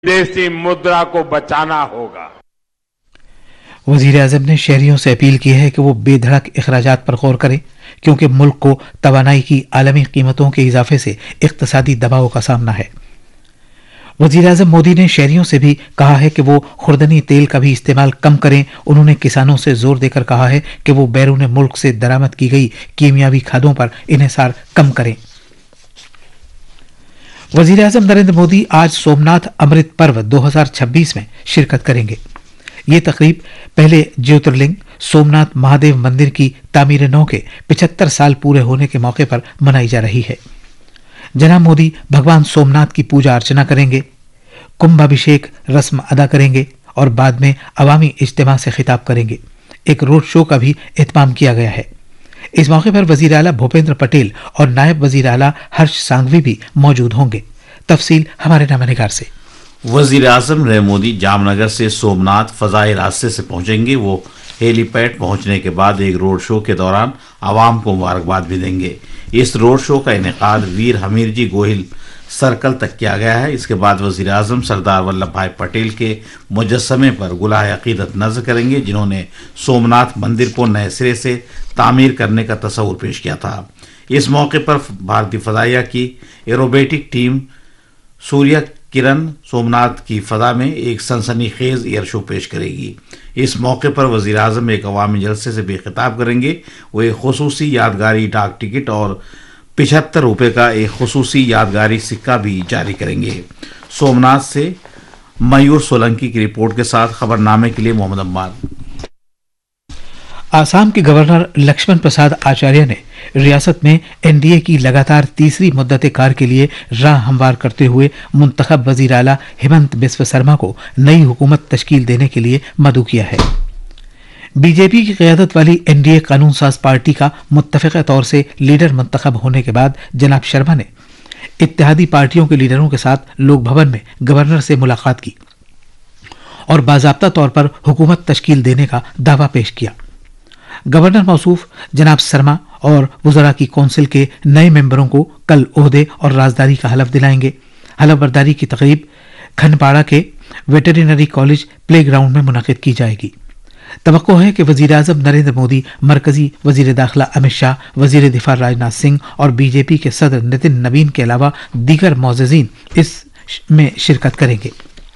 विदेशी मुद्रा को बचाना होगा। वजीर आजम ने शहरियों से अपील की है कि वो बेधड़क अखराजात पर गौर करें, क्योंकि मुल्क को तवानाई की आलमी कीमतों के इजाफे से इक्तसादी दबाव का सामना है। वजीर आजम मोदी ने शहरियों से भी कहा है कि वो खुर्दनी तेल का भी इस्तेमाल कम करें। उन्होंने किसानों से जोर देकर कहा है कि वो बैरून मुल्क से दरामद की गई कीमियावी खादों पर इन्हिसार कम करें। वजीर आजम नरेंद्र मोदी आज सोमनाथ अमृत पर्व 2026 में शिरकत करेंगे। ये तकरीब पहले ज्योतिर्लिंग सोमनाथ महादेव मंदिर की तामीर नौ के 75 साल पूरे होने के मौके पर मनाई जा रही है। जनाब मोदी भगवान सोमनाथ की पूजा अर्चना करेंगे, कुंभाभिषेक रस्म अदा करेंगे और बाद में अवामी इज्तिमा से खिताब करेंगे। एक रोड शो का भी एहतमाम किया गया है। इस मौके पर वजीर आला भूपेंद्र पटेल और नायब वजीर आला हर्ष सांघवी भी मौजूद होंगे। तफसील हमारे नामानिगार से। वजीर आजम नरेंद्र मोदी जामनगर से सोमनाथ फजाई रास्ते से पहुंचेंगे। वो हेलीपैड पहुंचने के बाद एक रोड शो के दौरान आवाम को मुबारकबाद भी देंगे। इस रोड शो का इनेकाद वीर हमीरजी गोहिल सर्कल तक किया गया है। इसके बाद वजीर आजम सरदार वल्लभ भाई पटेल के मुजस्समे पर गुलाह अकीदत नज़र करेंगे, जिन्होंने सोमनाथ मंदिर को नए सिरे से तामीर करने का तस्वुर पेश किया था। इस मौके पर भारतीय फजाइया की एरोबेटिक टीम सूर्य किरण सोमनाथ की फजा में एक सनसनीखेज एयर शो पेश करेगी। इस मौके पर वजीर आजम एक अवामी जलसे से भी खिताब करेंगे। वो एक खुसूसी यादगारी डाक टिकट और 75 रुपये का एक खुसूसी यादगारी सिक्का भी जारी करेंगे। सोमनाथ से मयूर सोलंकी की रिपोर्ट के साथ खबरनामे के लिए मोहम्मद अम्मार। आसाम के गवर्नर लक्ष्मण प्रसाद आचार्य ने रियासत में एनडीए की लगातार तीसरी मुद्दत कार के लिए राह हमवार करते हुए मुंतखब वजीर आला हेमंत बिस्व शर्मा को नई हुकूमत तश्कील देने के लिए मदऊ किया है। बीजेपी की क़यादत वाली एनडीए कानून साज पार्टी का मुत्तफ़िक़ा तौर से लीडर मुंतखब होने के बाद जनाब शर्मा ने इत्तेहादी पार्टियों के लीडरों के साथ लोक भवन में गवर्नर से मुलाकात की और बाज़ाब्ता तौर पर हुकूमत तश्कील देने का दावा पेश किया। गवर्नर मौसूफ जनाब शर्मा और वज़रा की कौंसिल के नए मेंबरों को कल ओहदे और राजदारी का हलफ दिलाएंगे। हलफ बर्दारी की तकरीब खनपाड़ा के वेटरिनरी कॉलेज प्ले ग्राउंड में मुनक़िद की जाएगी। तवक्को है कि वज़ीर आज़म नरेंद्र मोदी, मरकजी वज़ीर दाखिला अमित शाह, वज़ीर दिफा राजनाथ सिंह और बीजेपी के सदर नितिन नवीन के अलावा दीगर मौज़ज़ीन इसमें शिरकत करेंगे।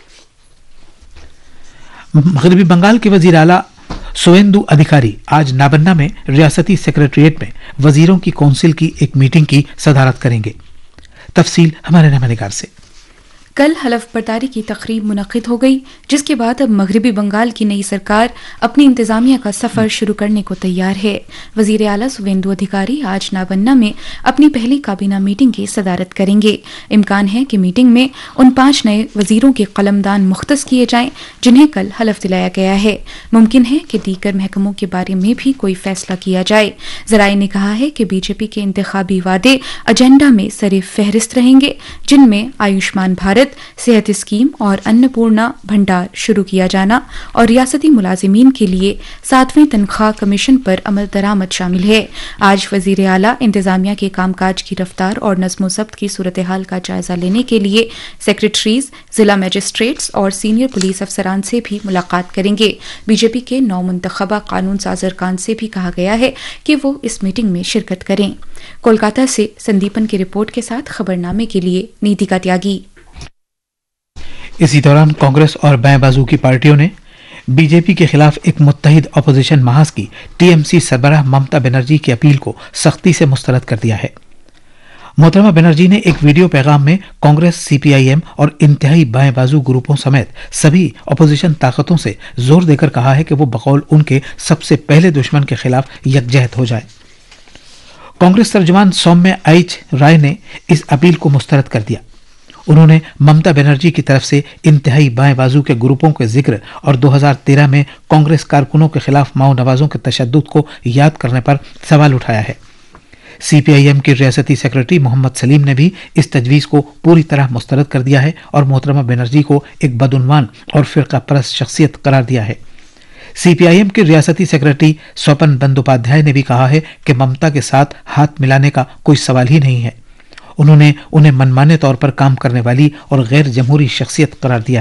मग़रिबी बंगाल के वज़ीर आला सुवेंदु अधिकारी आज नाबन्ना में रियासती सेक्रेटरीट में वजीरों की कौंसिल की एक मीटिंग की सदारत करेंगे। तफसील हमारे नामानिगार से। कल हलफ बर्दारी की तकरीब मुनक़िद हो गई, जिसके बाद अब मगरबी बंगाल की नई सरकार अपनी इंतजामिया का सफर शुरू करने को तैयार है। वजीर आला सुवेंदु अधिकारी आज नाबन्ना में अपनी पहली काबीना मीटिंग की सदारत करेंगे। इम्कान है कि मीटिंग में उन 5 नए वजीरों के कलमदान मुख्तस किए जाएं जिन्हें कल हलफ दिलाया गया है। मुमकिन है कि दीगर महकमों के बारे में भी कोई फैसला किया जाए। ज़राए ने कहा है कि बीजेपी के इंतखाबी वादे एजेंडा में सरे फहरिस्त रहेंगे, जिनमें आयुष्मान भारत, सेहत स्कीम और अन्नपूर्णा भंडार शुरू किया जाना और रियासती मुलाजिमीन के लिए 7वें तनख्वाह कमीशन पर अमल दरामद शामिल है। आज वजीर आला इंतजामिया के कामकाज की रफ्तार और नज़्म ज़ब्त की सूरत हाल का जायजा लेने के लिए सेक्रेटरीज, जिला मजिस्ट्रेट्स और सीनियर पुलिस अफसरान से भी मुलाकात करेंगे। बीजेपी के नौ मुंतखबा कानून साज अरकान से भी कहा गया है कि वो इस मीटिंग में शिरकत करें। कोलकाता से संदीपन की रिपोर्ट के साथ खबरनामे के लिए नीतिका त्यागी। इसी दौरान कांग्रेस और बाएं बाजू की पार्टियों ने बीजेपी के खिलाफ एक मुत्तहिद अपोजिशन महाज की टीएमसी सरबराह ममता बनर्जी की अपील को सख्ती से मुस्तरद कर दिया है। मोहतरमा बनर्जी ने एक वीडियो पैगाम में कांग्रेस, सीपीआईएम और इंतहाई बाएं बाजू ग्रुपों समेत सभी अपोजिशन ताकतों से जोर देकर कहा है कि वो बकौल उनके सबसे पहले दुश्मन के खिलाफ यकजहत हो जाए। कांग्रेस तर्जुमान सौम्य एच राय ने इस अपील को मुस्तरद कर दिया। उन्होंने ममता बनर्जी की तरफ से इंतहाई बाएं बाजू के ग्रुपों के जिक्र और 2013 में कांग्रेस कारकुनों के खिलाफ माओ नवाजों के तशद्दुद को याद करने पर सवाल उठाया है। सीपीआईएम के रियासती सेक्रेटरी मोहम्मद सलीम ने भी इस तजवीज़ को पूरी तरह मुस्तरद कर दिया है और मोहतरमा बनर्जी को एक बदउन्वान और फिरका परस्त शख्सियत करार दिया है। सीपीआईएम के रियासती सेक्रेटरी स्वपन बंदोपाध्याय ने भी कहा है कि ममता के साथ हाथ मिलाने का कोई सवाल ही नहीं है। उन्होंने उन्हें मनमाने तौर पर काम करने वाली और गैर जमहूरी शख्सियत करार दिया है।